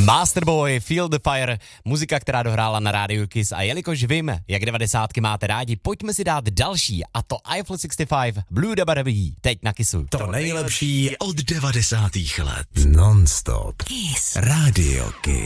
Masterboy, Feel the Fire, muzika, která dohrála na rádiu Kiss. A jelikož vím, jak 90 máte rádi, pojďme si dát další, a to Eiffel 65, Blue Dabba teď na Kissu. To nejlepší od 90. let. Non-stop. Kiss. Radio Kiss.